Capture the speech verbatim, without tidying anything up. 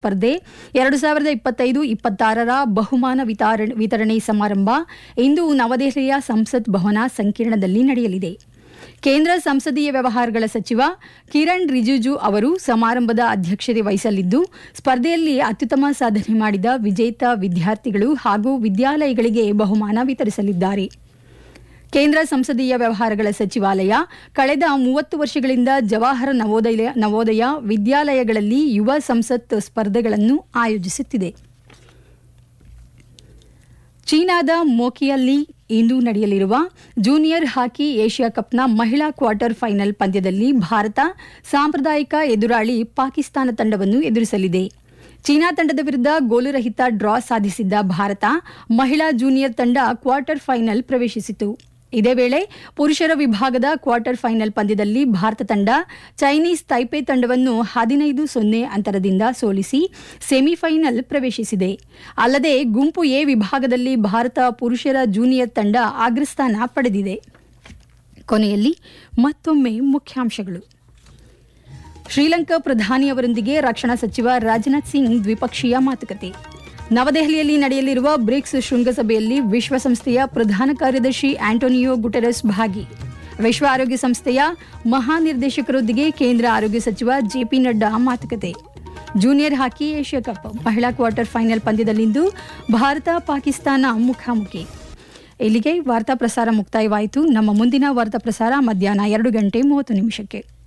ಸ್ಪರ್ಧೆ ಎರಡು ಸಾವಿರದ ಇಪ್ಪತ್ತೈದು ಇಪ್ಪತ್ತಾರರ ಬಹುಮಾನ ವಿತರಣೆ ವಿತರಣೆ ಸಮಾರಂಭ ಇಂದು ನವದೆಹಲಿಯ ಸಂಸತ್ ಭವನ ಸಂಕೀರ್ಣದಲ್ಲಿ ನಡೆಯಲಿದೆ. ಕೇಂದ್ರ ಸಂಸದೀಯ ವ್ಯವಹಾರಗಳ ಸಚಿವ ಕಿರಣ್ ರಿಜಿಜು ಅವರು ಸಮಾರಂಭದ ಅಧ್ಯಕ್ಷತೆ ವಹಿಸಲಿದ್ದು, ಸ್ಪರ್ಧೆಯಲ್ಲಿ ಅತ್ಯುತ್ತಮ ಸಾಧನೆ ಮಾಡಿದ ವಿಜೇತ ವಿದ್ಯಾರ್ಥಿಗಳು ಹಾಗೂ ವಿದ್ಯಾಲಯಗಳಿಗೆ ಬಹುಮಾನ ವಿತರಿಸಲಿದ್ದಾರೆ. ಕೇಂದ್ರ ಸಂಸದೀಯ ವ್ಯವಹಾರಗಳ ಸಚಿವಾಲಯ ಕಳೆದ ಮೂವತ್ತು ವರ್ಷಗಳಿಂದ ಜವಾಹರ ನವೋದಯ ನವೋದಯ ವಿದ್ಯಾಲಯಗಳಲ್ಲಿ ಯುವ ಸಂಸತ್ ಸ್ಪರ್ಧೆಗಳನ್ನು ಆಯೋಜಿಸುತ್ತಿದೆ. ಚೀನಾದ ಮೋಕಿಯಲ್ಲಿ ಇಂದು ನಡೆಯಲಿರುವ ಜೂನಿಯರ್ ಹಾಕಿ ಏಷ್ಯಾ ಕಪ್ನ ಮಹಿಳಾ ಕ್ವಾರ್ಟರ್ ಫೈನಲ್ ಪಂದ್ಯದಲ್ಲಿ ಭಾರತ ಸಾಂಪ್ರದಾಯಿಕ ಎದುರಾಳಿ ಪಾಕಿಸ್ತಾನ ತಂಡವನ್ನು ಎದುರಿಸಲಿದೆ. ಚೀನಾ ತಂಡದ ವಿರುದ್ಧ ಗೋಲುರಹಿತ ಡ್ರಾ ಸಾಧಿಸಿದ್ದ ಭಾರತ ಮಹಿಳಾ ಜೂನಿಯರ್ ತಂಡ ಕ್ವಾರ್ಟರ್ ಫೈನಲ್ ಪ್ರವೇಶಿಸಿತು. ಇದೇ ವೇಳೆ ಪುರುಷರ ವಿಭಾಗದ ಕ್ವಾರ್ಟರ್ ಫೈನಲ್ ಪಂದ್ಯದಲ್ಲಿ ಭಾರತ ತಂಡ ಚೈನೀಸ್ ತೈಪೆ ತಂಡವನ್ನು ಹದಿನೈದು ಸೊನ್ನೆ ಅಂತರದಿಂದ ಸೋಲಿಸಿ ಸೆಮಿಫೈನಲ್ ಪ್ರವೇಶಿಸಿದೆ. ಅಲ್ಲದೆ ಗುಂಪು ಎ ವಿಭಾಗದಲ್ಲಿ ಭಾರತ ಪುರುಷರ ಜೂನಿಯರ್ ತಂಡ ಅಗ್ರಸ್ಥಾನ ಪಡೆದಿದೆ. ಕೊನೆಯಲ್ಲಿ ಮತ್ತೊಮ್ಮೆ ಮುಖ್ಯಾಂಶಗಳು. ಶ್ರೀಲಂಕಾ ಪ್ರಧಾನಿಯವರೊಂದಿಗೆ ರಕ್ಷಣಾ ಸಚಿವ ರಾಜನಾಥ್ ಸಿಂಗ್ ದ್ವಿಪಕ್ಷೀಯ ಮಾತುಕತೆ. ನವದೆಹಲಿಯಲ್ಲಿ ನಡೆಯಲಿರುವ ಬ್ರಿಕ್ಸ್ ಶೃಂಗಸಭೆಯಲ್ಲಿ ವಿಶ್ವಸಂಸ್ಥೆಯ ಪ್ರಧಾನ ಕಾರ್ಯದರ್ಶಿ ಆಂಟೋನಿಯೋ ಗುಟೆರಸ್ ಭಾಗಿ. ವಿಶ್ವ ಆರೋಗ್ಯ ಸಂಸ್ಥೆಯ ಮಹಾನಿರ್ದೇಶಕರೊಂದಿಗೆ ಕೇಂದ್ರ ಆರೋಗ್ಯ ಸಚಿವ ಜೆಪಿ ನಡ್ಡಾ ಮಾತುಕತೆ. ಜೂನಿಯರ್ ಹಾಕಿ ಏಷ್ಯಾ ಕಪ್ ಮಹಿಳಾ ಕ್ವಾರ್ಟರ್ ಫೈನಲ್ ಪಂದ್ಯದಲ್ಲಿಂದು ಭಾರತ ಪಾಕಿಸ್ತಾನ ಮುಖಾಮುಖಿ. ಇಲ್ಲಿಗೆ ವಾರ್ತಾ ಪ್ರಸಾರ ಮುಕ್ತಾಯವಾಯಿತು. ನಮ್ಮ ಮುಂದಿನ ವಾರ್ತಾ ಪ್ರಸಾರ ಮಧ್ಯಾಹ್ನ ಎರಡು ಗಂಟೆ ಮೂವತ್ತು ನಿಮಿಷಕ್ಕೆ.